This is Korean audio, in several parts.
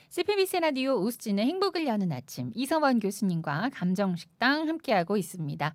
CPBC 라디오 우스진의 행복을 여는 아침 이서원 교수님과 감정식당 함께하고 있습니다.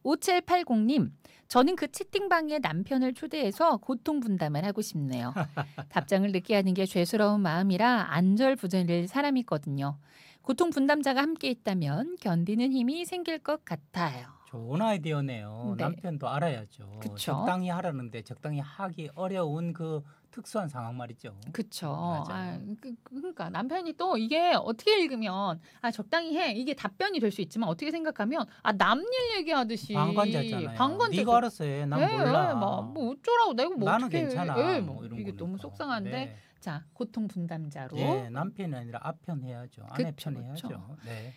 5780님, 저는 그 채팅방에 남편을 초대해서 고통 분담을 하고 싶네요. 답장을 늦게 하는 게 죄스러운 마음이라 안절부절일 사람이거든요. 고통 분담자가 함께 있다면 견디는 힘이 생길 것 같아요. 좋은 아이디어네요. 네. 남편도 알아야죠. 그쵸. 적당히 하라는데 적당히 하기 어려운 그 특수한 상황 말이죠. 그쵸. 맞아요. 그러니까 남편이 또 이게 어떻게 읽으면 적당히 해. 이게 답변이 될 수 있지만 어떻게 생각하면 남 일 얘기하듯이 방관자잖아요. 방관자죠. 네가 알아서 해. 난 예, 몰라. 뭐 어쩌라고 내가 뭐 나는 어떻게 괜찮아. 예, 뭐 이런 이게 겁니까? 너무 속상한데 네. 자 고통 분담자로 예, 남편이 아니라 앞편 해야죠. 아내 그쵸, 편 해야죠. 그쵸. 네.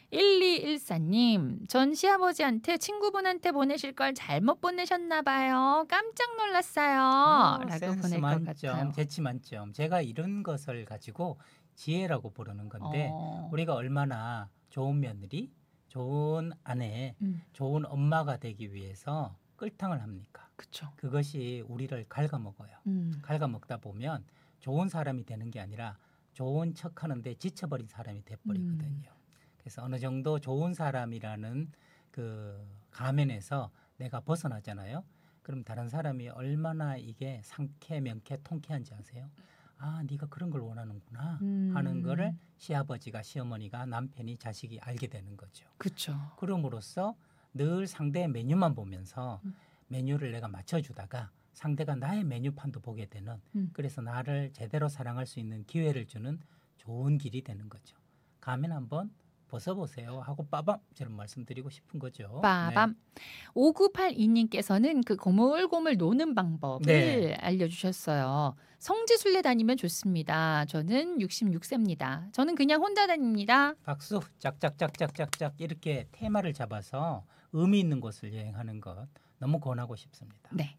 1214님, 전 시아버지한테 친구분한테 보내실 걸 잘못 보내셨나 봐요. 깜짝 놀랐어요. 라고 센스 보낼 것 만점, 같아요. 재치 만점. 제가 이런 것을 가지고 지혜라고 부르는 건데 어, 우리가 얼마나 좋은 며느리, 좋은 아내, 음, 좋은 엄마가 되기 위해서 끌탕을 합니까? 그쵸. 그것이 우리를 갉아먹어요. 갉아먹다 보면 좋은 사람이 되는 게 아니라 좋은 척하는데 지쳐버린 사람이 돼버리거든요. 그래서 어느 정도 좋은 사람이라는 그 가면에서 내가 벗어나잖아요. 그럼 다른 사람이 얼마나 이게 상쾌, 명쾌, 통쾌한지 아세요? 아, 네가 그런 걸 원하는구나 하는 거를 시아버지가, 시어머니가, 남편이, 자식이 알게 되는 거죠. 그쵸. 그럼으로써 늘 상대의 메뉴만 보면서 메뉴를 내가 맞춰주다가 상대가 나의 메뉴판도 보게 되는 그래서 나를 제대로 사랑할 수 있는 기회를 주는 좋은 길이 되는 거죠. 가면 한번 벗어보세요 하고 빠밤처럼 말씀드리고 싶은 거죠. 빠밤. 5982님께서는 그 고물고물 노는 방법을 네. 알려주셨어요. 성지순례 다니면 좋습니다. 저는 66세입니다. 저는 그냥 혼자 다닙니다. 박수 짝짝짝짝짝짝 이렇게 테마를 잡아서 의미 있는 곳을 여행하는 것 너무 권하고 싶습니다. 네.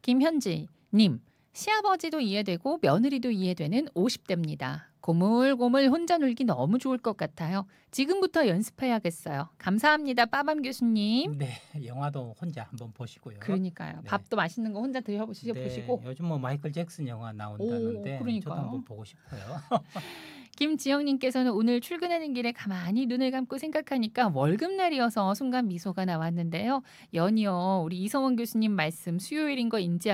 김현지님, 시아버지도 이해되고 며느리도 이해되는 50대입니다. 고물고물 혼자 놀기 너무 좋을 것 같아요. 지금부터 연습해야겠어요. 감사합니다. 빠밤 교수님. 네, 영화도 혼자 한번 보시고요. 그러니까요. 네. 밥도 맛있는 거 혼자 드셔보시고. 네, 요즘 뭐 마이클 잭슨 영화 나온다는데 그러니까요. 저도 한번 보고 싶어요. 김지영님께서는 오늘 출근하는 길에 가만히 눈을 감고 생각하니까 월급날이어서 순간 미소가 나왔는데요. 연이어 우리 이성원 교수님 말씀 수요일인 거 인지하고